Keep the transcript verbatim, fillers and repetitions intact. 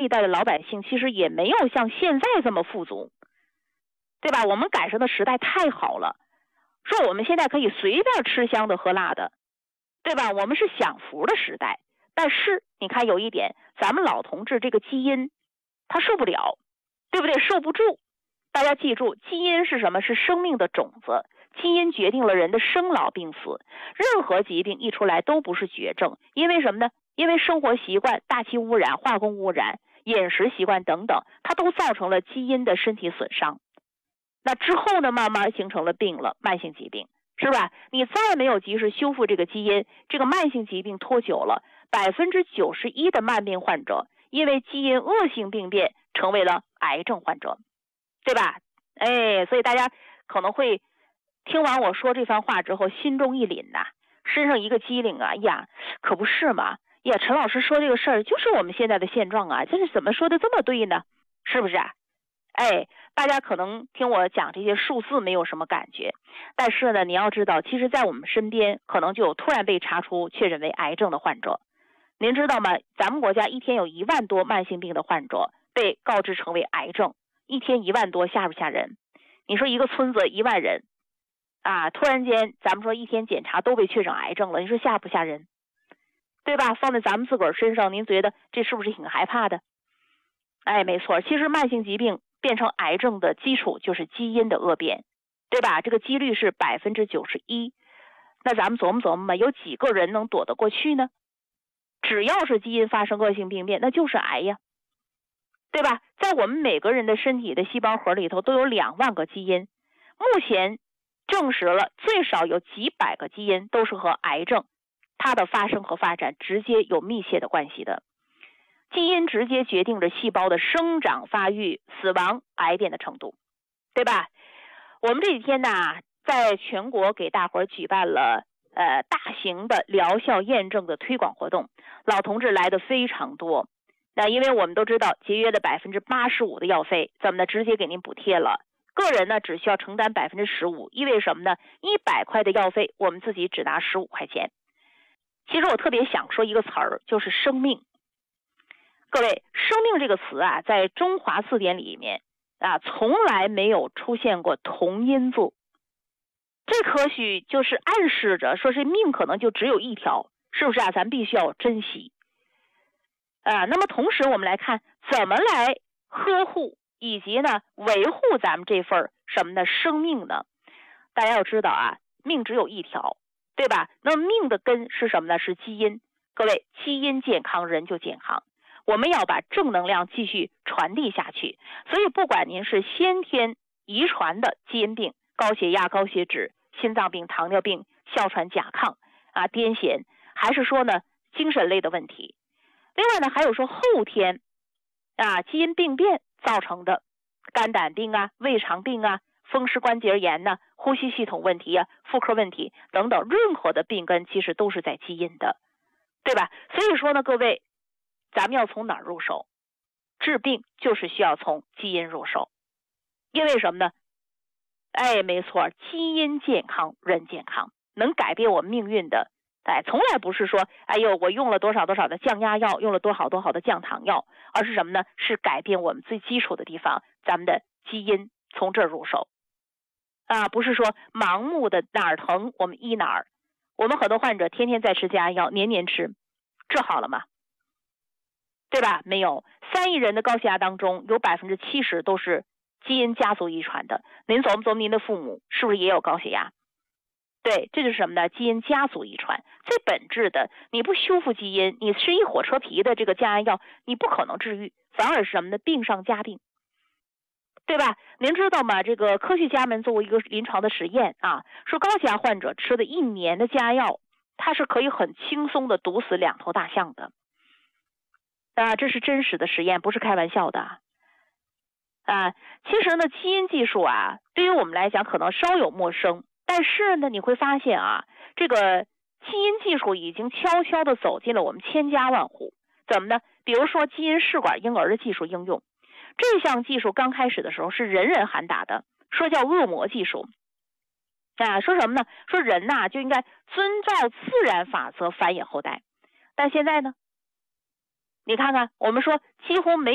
一代的老百姓其实也没有像现在这么富足，对吧？我们赶上的时代太好了，说我们现在可以随便吃香的喝辣的，对吧？我们是享福的时代。但是你看有一点，咱们老同志这个基因他受不了，对不对？受不住。大家记住，基因是什么？是生命的种子，基因决定了人的生老病死。任何疾病一出来都不是绝症，因为什么呢？因为生活习惯、大气污染、化工污染、饮食习惯等等，它都造成了基因的身体损伤。那之后呢，慢慢形成了病了，慢性疾病，是吧？你再没有及时修复这个基因，这个慢性疾病拖久了，百分之九十一的慢病患者因为基因恶性病变成为了癌症患者，对吧？哎，所以大家可能会听完我说这番话之后，心中一凛呐、啊，身上一个机灵啊，呀，可不是嘛？呀，陈老师说这个事儿就是我们现在的现状啊，这是怎么说的这么对呢？是不是啊？哎，大家可能听我讲这些数字没有什么感觉，但是呢，你要知道，其实在我们身边可能就有突然被查出确诊为癌症的患者。您知道吗？咱们国家一天有一万多慢性病的患者被告知成为癌症，一天一万多，吓不吓人？你说一个村子一万人啊，突然间咱们说一天检查都被确诊癌症了，你说吓不吓人？对吧？放在咱们自个儿身上，您觉得这是不是挺害怕的？哎，没错，其实慢性疾病变成癌症的基础就是基因的恶变，对吧？这个几率是百分之九十一。那咱们琢磨琢磨吧，有几个人能躲得过去呢？只要是基因发生恶性病变，那就是癌呀，对吧？在我们每个人的身体的细胞核里头都有两万个基因，目前证实了最少有几百个基因都是和癌症它的发生和发展直接有密切的关系的。基因直接决定着细胞的生长、发育、死亡、癌变的程度，对吧？我们这几天呢，在全国给大伙儿举办了呃大型的疗效验证的推广活动，老同志来的非常多。那因为我们都知道，节约的百分之八十五的药费，怎么呢？直接给您补贴了。个人呢，只需要承担百分之十五，意味什么呢？一百块的药费，我们自己只拿十五块钱。其实我特别想说一个词儿，就是生命。各位，生命这个词啊，在中华字典里面啊，从来没有出现过同音字。这可许就是暗示着，说是命可能就只有一条，是不是啊？咱必须要珍惜啊。那么同时，我们来看怎么来呵护以及呢维护咱们这份什么呢生命呢？大家要知道啊，命只有一条，对吧？那么命的根是什么呢？是基因。各位，基因健康，人就健康。我们要把正能量继续传递下去，所以不管您是先天遗传的基因病，高血压、高血脂、心脏病、糖尿病、哮喘、甲亢啊、癫痫，还是说呢精神类的问题，另外呢还有说后天啊基因病变造成的肝胆病啊、胃肠病啊、风湿关节炎呢、啊、呼吸系统问题啊、妇科问题等等，任何的病根其实都是在基因的，对吧？所以说呢，各位，咱们要从哪儿入手？治病就是需要从基因入手，因为什么呢？哎，没错，基因健康，人健康，能改变我们命运的。哎，从来不是说，哎呦，我用了多少多少的降压药，用了多少多少的降糖药，而是什么呢？是改变我们最基础的地方，咱们的基因，从这儿入手。啊，不是说盲目的哪儿疼我们医哪儿。我们很多患者天天在吃降压药，年年吃，治好了吗？对吧？没有。三亿人的高血压当中，有百分之七十都是基因家族遗传的。您琢磨琢磨，您的父母是不是也有高血压？对，这就是什么呢？基因家族遗传。最本质的，你不修复基因，你吃一火车皮的这个降压药，你不可能治愈，反而是什么呢？病上加病，对吧？您知道吗？这个科学家们做过一个临床的实验啊，说高血压患者吃的一年的降压药，它是可以很轻松的毒死两头大象的。啊，这是真实的实验，不是开玩笑的。啊，其实呢，基因技术啊，对于我们来讲可能稍有陌生，但是呢，你会发现啊，这个基因技术已经悄悄地走进了我们千家万户。怎么呢？比如说基因试管婴儿的技术应用，这项技术刚开始的时候是人人喊打的，说叫恶魔技术。啊，说什么呢？说人呐、啊、就应该遵照自然法则繁衍后代。但现在呢？你看看，我们说几乎没